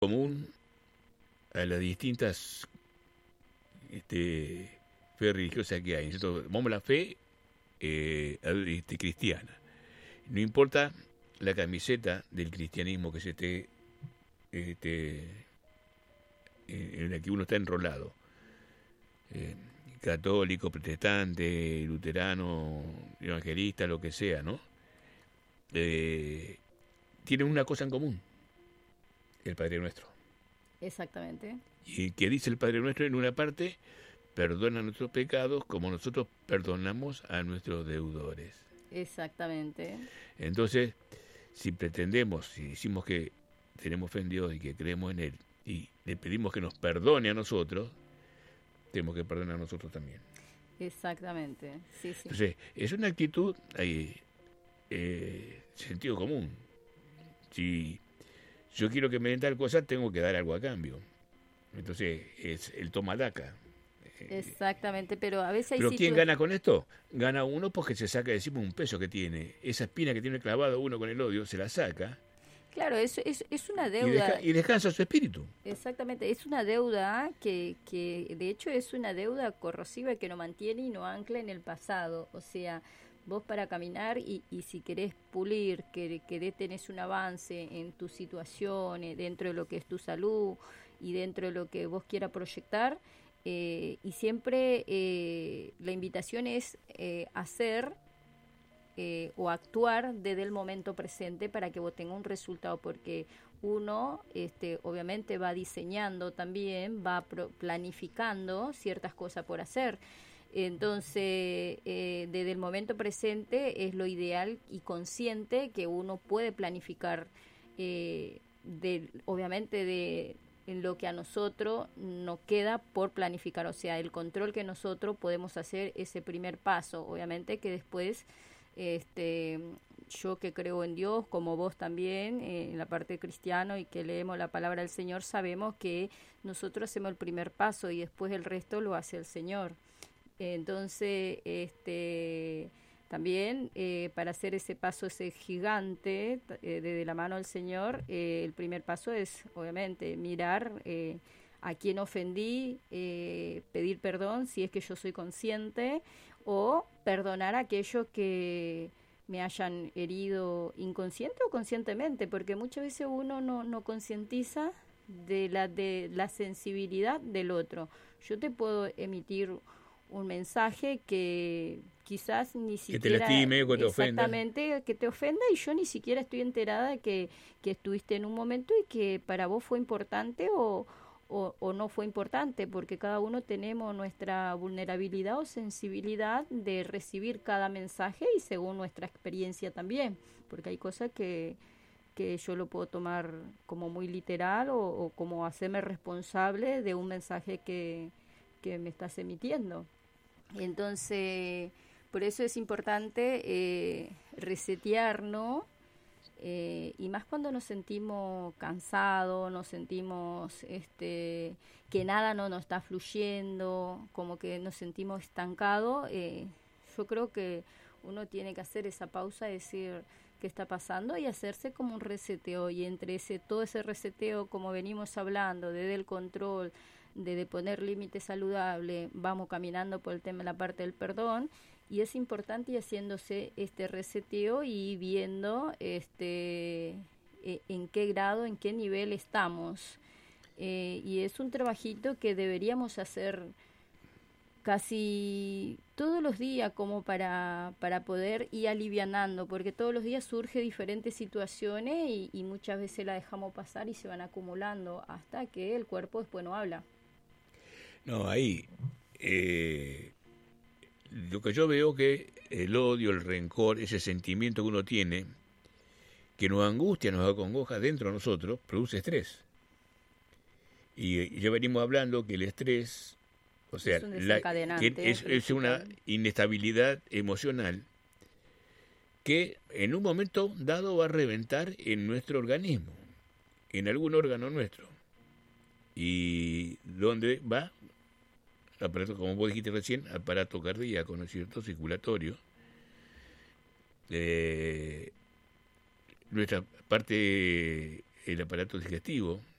común a las distintas fe religiosa que hay. Nosotros vamos a la fe cristiana. No importa la camiseta del cristianismo que se esté en la que uno está enrolado. Católico, protestante, luterano, evangelista, lo que sea, ¿no? Tienen una cosa en común, el Padre Nuestro. Exactamente. Y que dice el Padre Nuestro en una parte: perdona nuestros pecados como nosotros perdonamos a nuestros deudores. Exactamente. Entonces, si pretendemos, si decimos que tenemos fe en Dios y que creemos en Él, y le pedimos que nos perdone a nosotros, tenemos que perdonar a nosotros también. Exactamente, sí, sí. Entonces, es una actitud sentido común. Si yo quiero que me den tal cosa, tengo que dar algo a cambio. Entonces, es el toma daca. Exactamente, pero a veces hay ¿Pero quién gana con esto? Gana uno porque se saca de encima un peso que tiene. Esa espina que tiene clavado uno con el odio, se la saca. Claro, es una deuda. Y descansa su espíritu. Exactamente, es una deuda que de hecho es una deuda corrosiva que nos mantiene y nos ancla en el pasado. O sea, vos para caminar y si querés pulir, que tenés un avance en tu situación, dentro de lo que es tu salud y dentro de lo que vos quieras proyectar, y siempre la invitación es hacer o actuar desde el momento presente para que vos tengas un resultado, porque uno obviamente va diseñando también, va planificando ciertas cosas por hacer. Entonces, desde el momento presente es lo ideal y consciente que uno puede planificar, obviamente, en lo que a nosotros nos queda por planificar. O sea, el control que nosotros podemos hacer ese primer paso. Obviamente que después, yo que creo en Dios, como vos también, en la parte cristiana y que leemos la palabra del Señor, sabemos que nosotros hacemos el primer paso y después el resto lo hace el Señor. Entonces, también para hacer ese paso, ese gigante, de la mano del Señor, el primer paso es, obviamente, mirar a quién ofendí, pedir perdón si es que yo soy consciente, o perdonar a aquellos que me hayan herido inconsciente o conscientemente, porque muchas veces uno no concientiza de la sensibilidad del otro. Yo te puedo emitir un mensaje que quizás ni siquiera... Que te lastime, que te ofenda. Exactamente, que te ofenda, y yo ni siquiera estoy enterada de que estuviste en un momento y que para vos fue importante o no fue importante, porque cada uno tenemos nuestra vulnerabilidad o sensibilidad de recibir cada mensaje y según nuestra experiencia también, porque hay cosas que yo lo puedo tomar como muy literal o como hacerme responsable de un mensaje que me estás emitiendo. Entonces, por eso es importante resetearnos, y más cuando nos sentimos cansados, nos sentimos que nada no nos está fluyendo, como que nos sentimos estancados. Yo creo que uno tiene que hacer esa pausa, decir qué está pasando y hacerse como un reseteo, y entre todo ese reseteo, como venimos hablando, desde el control, de poner límites saludables, vamos caminando por el tema, la parte del perdón, y es importante ir haciéndose este reseteo y viendo en qué grado, en qué nivel estamos, y es un trabajito que deberíamos hacer casi todos los días, como para poder ir alivianando, porque todos los días surge diferentes situaciones y muchas veces la dejamos pasar y se van acumulando hasta que el cuerpo después no habla. No, ahí lo que yo veo que el odio, el rencor, ese sentimiento que uno tiene, que nos angustia, nos acongoja dentro de nosotros, produce estrés. Y ya venimos hablando que el estrés, o sea, es un desencadenante, es una inestabilidad emocional que en un momento dado va a reventar en nuestro organismo, en algún órgano nuestro. Y donde va, aparato, como vos dijiste recién, aparato cardíaco, ¿no es cierto?, circulatorio, nuestra parte, el aparato digestivo,